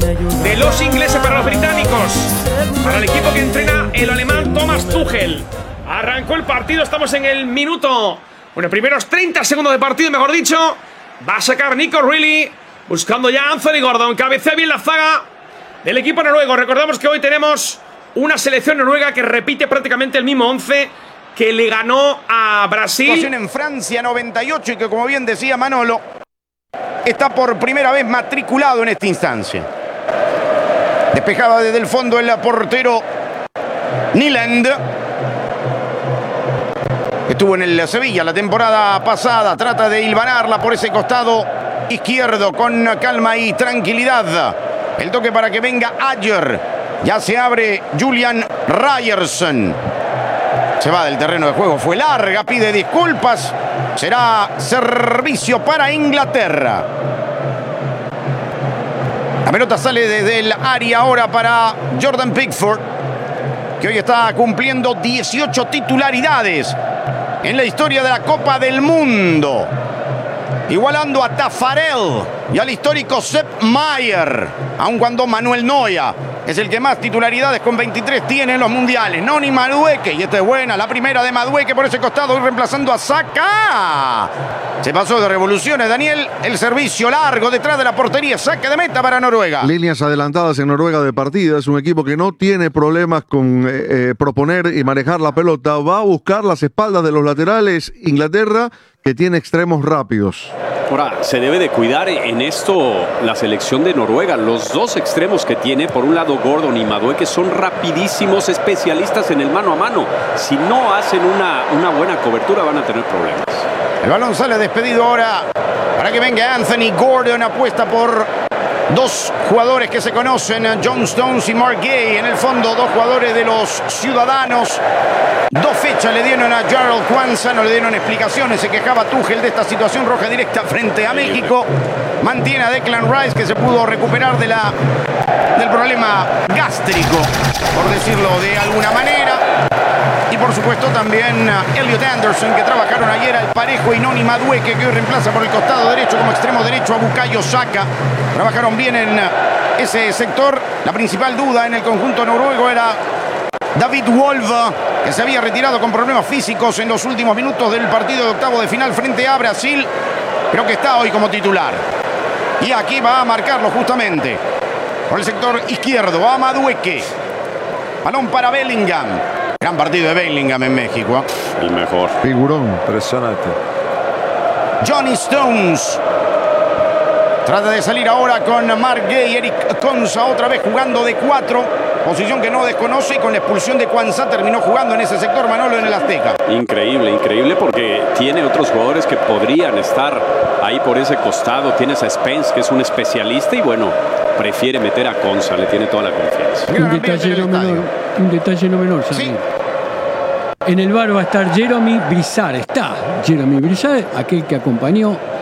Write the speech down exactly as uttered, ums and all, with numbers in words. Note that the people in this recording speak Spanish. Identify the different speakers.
Speaker 1: de los ingleses para los británicos, para el equipo que entrena el alemán Thomas Tuchel. Arrancó el partido, estamos en el minuto, bueno, primeros treinta segundos de partido, mejor dicho. Va a sacar Nico Reilly, buscando ya a Anthony Gordon. Cabecea bien la zaga del equipo noruego. Recordamos que hoy tenemos una selección noruega que repite prácticamente el mismo once que le ganó a Brasil
Speaker 2: en Francia noventa y ocho y que, como bien decía Manolo, está por primera vez matriculado en esta instancia. Despejaba desde el fondo el portero Nyland. Estuvo en el Sevilla la temporada pasada. Trata de hilvanarla por ese costado izquierdo con calma y tranquilidad. El toque para que venga Ayer. Ya se abre Julian Ryerson. Se va del terreno de juego. Fue larga, pide disculpas. Será servicio para Inglaterra. La pelota sale desde el área ahora para Jordan Pickford, que hoy está cumpliendo dieciocho titularidades en la historia de la Copa del Mundo, igualando a Taffarel y al histórico Sepp Maier, aun cuando Manuel Neuer es el que más titularidades con veintitrés tiene en los mundiales. Noni Madueke, y esta es buena, la primera de Madueke por ese costado, hoy reemplazando a Saka. Se pasó de revoluciones, Daniel, el servicio largo detrás de la portería, saque de meta para Noruega.
Speaker 3: Líneas adelantadas en Noruega de partida, es un equipo que no tiene problemas con eh, eh, proponer y manejar la pelota, va a buscar las espaldas de los laterales. Inglaterra, que tiene extremos rápidos.
Speaker 4: Ahora, se debe de cuidar en esto la selección de Noruega. Los dos extremos que tiene, por un lado Gordon y Madueke, son rapidísimos, especialistas en el mano a mano. Si no hacen una, una buena cobertura van a tener problemas.
Speaker 2: El balón sale despedido ahora para que venga Anthony Gordon. Apuesta por dos jugadores que se conocen, John Stones y Mark Gay. En el fondo, dos jugadores de los Ciudadanos. Dos fechas le dieron a Jarrell Kwanza, no le dieron explicaciones. Se quejaba Tuchel de esta situación, roja directa frente a México. Mantiene a Declan Rice, que se pudo recuperar de la, del problema gástrico, por decirlo de alguna manera. Y por supuesto también Elliot Anderson, que trabajaron ayer al parejo, y Noni Madueke, que hoy reemplaza por el costado derecho como extremo derecho a Bukayo Saka. Trabajaron bien en ese sector. La principal duda en el conjunto noruego era David Wolf, que se había retirado con problemas físicos en los últimos minutos del partido de octavo de final frente a Brasil, pero que está hoy como titular. Y aquí va a marcarlo justamente por el sector izquierdo a Madueke. Balón para Bellingham. Gran partido de Bellingham en México.
Speaker 4: El mejor.
Speaker 3: Figurón, impresionante.
Speaker 2: Johnny Stones trata de salir ahora con Mark Gay. Eric Konsa otra vez jugando de cuatro, posición que no desconoce, y con la expulsión de Kwanza terminó jugando en ese sector Manolo en el Azteca.
Speaker 4: Increíble, increíble, porque tiene otros jugadores que podrían estar ahí por ese costado. Tienes a Spence, que es un especialista, y bueno, prefiere meter a Konsa, le tiene toda la confianza.
Speaker 5: Un detalle no menor, un detalle no menor, ¿sabes?
Speaker 2: Sí.
Speaker 5: En el bar va a estar Jeremy Brizard, está Jeremy Brizard, aquel que acompañó